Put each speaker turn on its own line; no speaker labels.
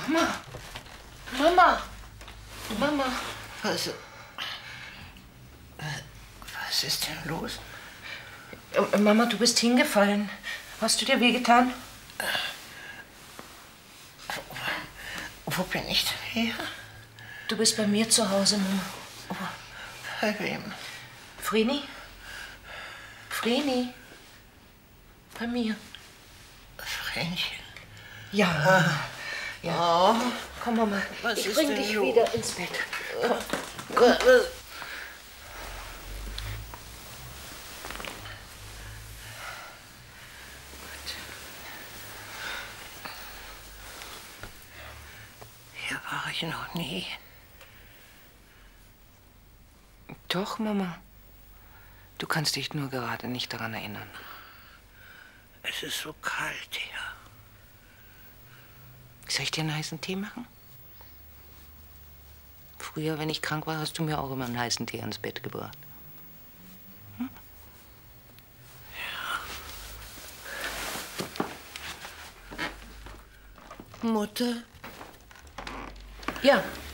Mama! Mama! Mama!
Was ist denn los?
Mama, du bist hingefallen. Hast du dir wehgetan?
Wo bin ich denn hier?
Du bist bei mir zu Hause, Mama.
Bei wem?
Vreni? Vreni? Bei mir.
Vrenchen?
Ja, Mama. Ja.
Oh,
komm, Mama.
Was
Ich
ist
bring
denn
dich
los?
wieder ins Bett.
Hier war ich noch nie.
Doch, Mama. Du kannst dich nur gerade nicht daran erinnern.
Es ist so kalt hier.
Soll ich dir einen heißen Tee machen? Früher, wenn ich krank war, hast du mir auch immer einen heißen Tee ans Bett gebracht. Hm?
Mutter?
Ja.